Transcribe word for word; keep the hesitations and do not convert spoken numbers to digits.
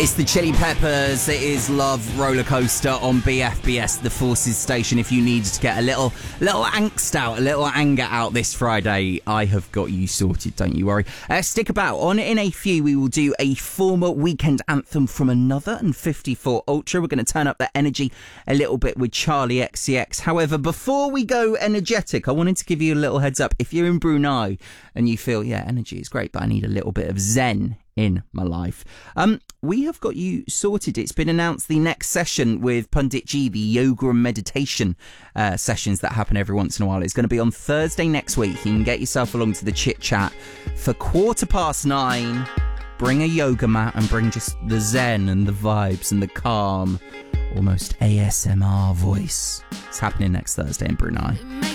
It's the Chili Peppers. It is Love Roller Coaster on B F B S, the Forces station. If you need to get a little little angst out, a little anger out this Friday, I have got you sorted, don't you worry. Uh, stick about. On in a few, we will do a former weekend anthem from Another and fifty-four Ultra. We're going to turn up the energy a little bit with Charlie X C X. However, before we go energetic, I wanted to give you a little heads up. If you're in Brunei and you feel, yeah, energy is great, but I need a little bit of zen in my life, um, we have got you sorted. It's been announced the next session with Pundit G, the yoga and meditation uh, sessions that happen every once in a while. It's going to be on Thursday next week. You can get yourself along to the chit chat for quarter past nine. Bring a yoga mat and bring just the zen and the vibes and the calm, almost A S M R voice. It's happening next Thursday in Brunei.